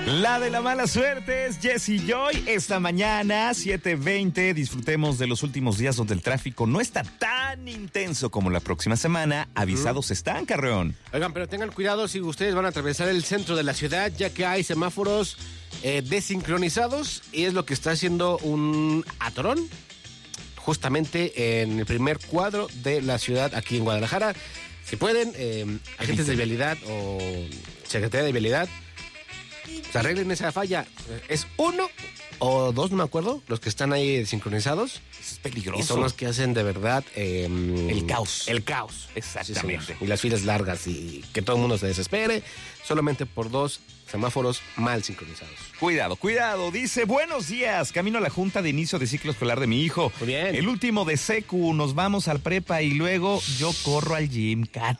La de la mala suerte es Jessie Joy. Esta mañana, 7:20, disfrutemos de los últimos días donde el tráfico no está tan intenso como la próxima semana. Avisados están, Carreón. Oigan, pero tengan cuidado si ustedes van a atravesar el centro de la ciudad, ya que hay semáforos desincronizados y es lo que está haciendo un atorón justamente en el primer cuadro de la ciudad aquí en Guadalajara. Si pueden, agentes de vialidad o secretaría de vialidad, se arreglen esa falla. Es uno o dos, no me acuerdo, los que están ahí desincronizados. Es peligroso. Y son los que hacen de verdad el caos. El caos. Exactamente. Sí, y las filas largas y que todo el mundo se desespere solamente por dos semáforos mal sincronizados. Cuidado, cuidado. Dice, buenos días. Camino a la junta de inicio de ciclo escolar de mi hijo. Muy bien. El último de secu. Nos vamos al prepa y luego yo corro al gym.